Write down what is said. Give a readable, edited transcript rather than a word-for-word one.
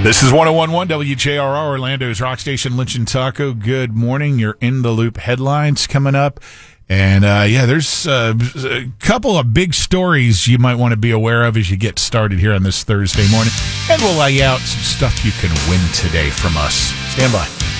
This is 101.1 WJRR, Orlando's rock station, Lynch and Taco. Good morning. Your In the Loop headlines coming up. And, there's a couple of big stories you might want to be aware of as you get started here on this Thursday morning. And we'll lay out some stuff you can win today from us. Stand by.